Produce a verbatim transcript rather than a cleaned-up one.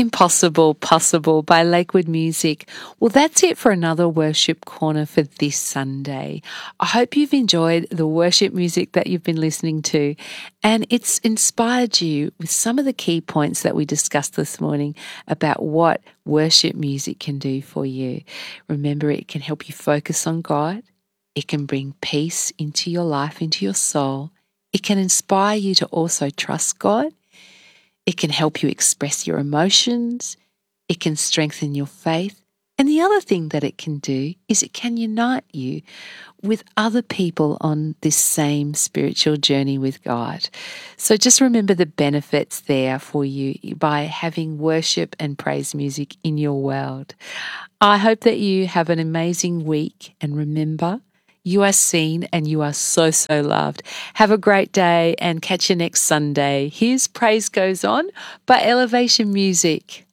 Impossible Possible by Lakewood Music. Well, that's it for another worship corner for this Sunday. I hope you've enjoyed the worship music that you've been listening to, and it's inspired you with some of the key points that we discussed this morning about what worship music can do for you. Remember, it can help you focus on God. It can bring peace into your life, into your soul. It can inspire you to also trust God. It can help you express your emotions. It can strengthen your faith. And the other thing that it can do is it can unite you with other people on this same spiritual journey with God. So just remember the benefits there for you by having worship and praise music in your world. I hope that you have an amazing week, and remember, you are seen and you are so, so loved. Have a great day and catch you next Sunday. Here's Praise Goes On by Elevation Music.